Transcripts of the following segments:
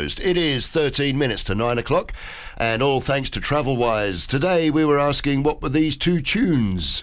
closed. It is 13 minutes to 9 o'clock, and all thanks to TravelWise. Today we were asking what were these two tunes.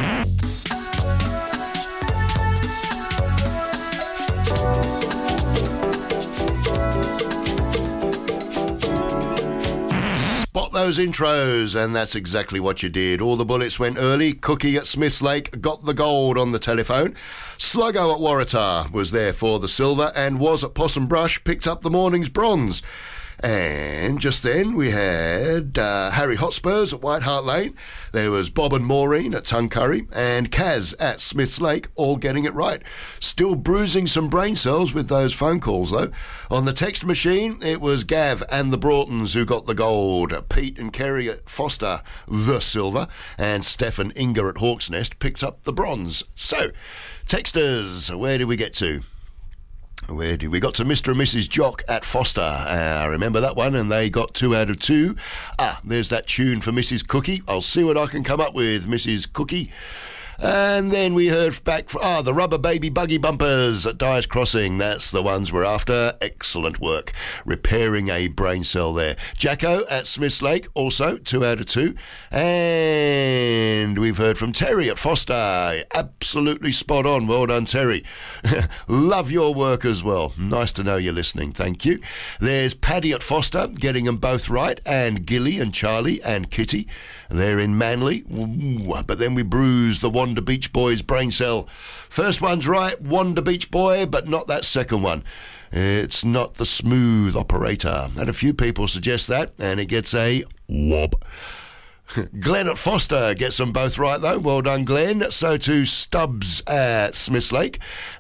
Spot those intros, and that's exactly what you did. All the bullets went early. Cookie at Smiths Lake got the gold on the telephone. Sluggo at Waratah was there for the silver, and Was at Possum Brush picked up the morning's bronze. And just then we had Harry Hotspurs at White Hart Lane. There was Bob and Maureen at Tuncurry, and Kaz at Smiths Lake, all getting it right. Still bruising some brain cells with those phone calls, though. On the text machine, it was Gav and the Broughtons who got the gold. Pete and Kerry at Foster, the silver. And Steph and Inga at Hawk's Nest picked up the bronze. So, texters, where did we get to? We got to Mr. and Mrs. Jock at Foster. I remember that one, and they got 2 out of 2. There's that tune for Mrs. Cookie. I'll see what I can come up with, Mrs. Cookie. And then we heard back from the Rubber Baby Buggy Bumpers at Dyer's Crossing. That's the ones we're after. Excellent work. Repairing a brain cell there. Jacko at Smiths Lake, also 2 out of 2. And we've heard from Terry at Foster. Absolutely spot on. Well done, Terry. Love your work as well. Nice to know you're listening. Thank you. There's Paddy at Foster, getting them both right. And Gilly and Charlie and Kitty. They're in Manly. Ooh, but then we bruised the Wanda Beach Boys brain cell. First one's right, Wanda Beach Boy, but not that second one. It's not the smooth operator. Had a few people suggest that, and it gets a wob. Glenn at Foster gets them both right, though. Well done, Glenn. So too Stubbs at Smiths Lake.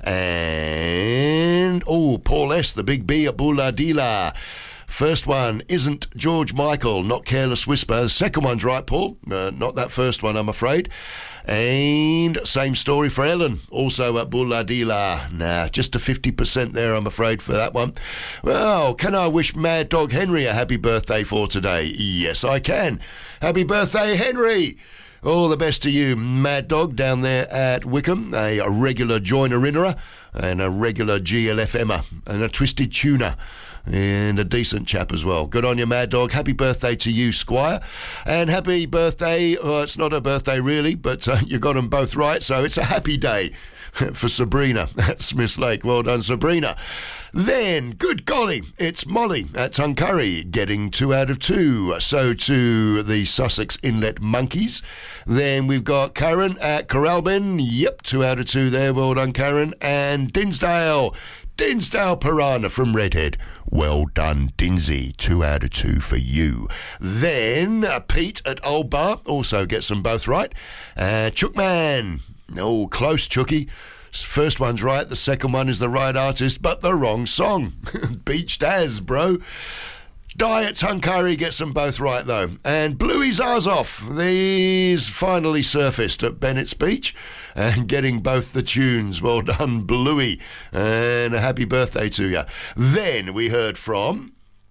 And, Paul S., the Big B at Booladila. First one isn't George Michael, Not Careless Whisper. Second one's right, Paul. Not that first one, I'm afraid. And same story for Ellen, also at Booladila. Nah, just a 50% there, I'm afraid, for that one. Well, can I wish Mad Dog Henry a happy birthday for today? Yes, I can. Happy birthday, Henry! All the best to you, Mad Dog, down there at Wickham, a regular joiner-innerer and a regular GLFMer and a twisted tuner. And a decent chap as well. Good on you, Mad Dog. Happy birthday to you, Squire. And happy birthday, it's not a birthday really, but you got them both right, so it's a happy day for Sabrina at Smiths Lake. Well done, Sabrina. Then, good golly, it's Molly at Tuncurry getting 2 out of 2. So to the Sussex Inlet Monkeys. Then we've got Karen at Corralbin. Yep, 2 out of 2 there. Well done, Karen. And Dinsdale Piranha from Redhead. Well done, Dinsey. 2 out of 2 for you. Then Pete at Old Bar also gets them both right. Chookman. Oh, close, Chooky. First one's right. The second one is the right artist, but the wrong song. Beach Daz, bro. Di at Tuncurry gets them both right, though. And Bluey Zarzov. These finally surfaced at Bennett's Beach and getting both the tunes. Well done, Bluey. And a happy birthday to you. Then we heard from...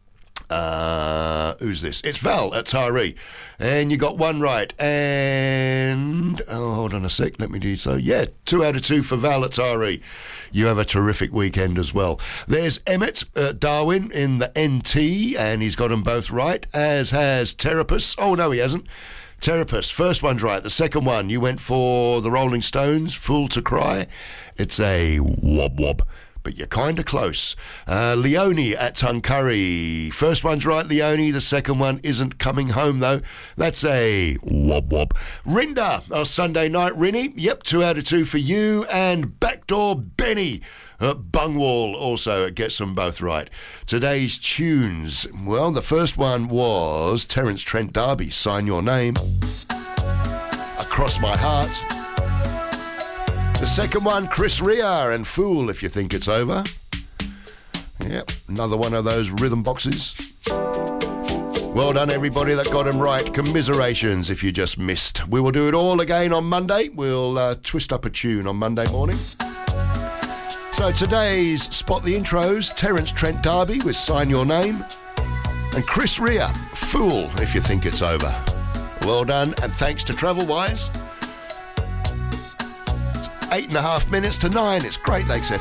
who's this? It's Val at Taree. And you got one right. And... hold on a sec. Let me do so. Yeah, 2 out of 2 for Val at Taree. You have a terrific weekend as well. There's Emmett at Darwin in the NT, and he's got them both right, as has Terapus. Oh, no, he hasn't. Terapus, first one's right. The second one, you went for the Rolling Stones, Fool to Cry. It's a wob-wob, but you're kind of close. Leonie at Tuncurry. First one's right, Leonie. The second one isn't coming home, though. That's a wob-wob. Rinda, our Sunday night Rinny. Yep, 2 out of 2 for you. And Backdoor Benny at Bungwall also gets them both right. Today's tunes. Well, the first one was Terence Trent D'Arby, Sign Your Name. Across My Heart. The second one, Chris Rea and Fool If You Think It's Over. Yep, another one of those rhythm boxes. Well done, everybody that got them right. Commiserations if you just missed. We will do it all again on Monday. We'll twist up a tune on Monday morning. So today's Spot the Intros, Terence Trent D'Arby with Sign Your Name. And Chris Rea, Fool If You Think It's Over. Well done, and thanks to TravelWise. 8.5 minutes to 9. It's Great Lakes FM.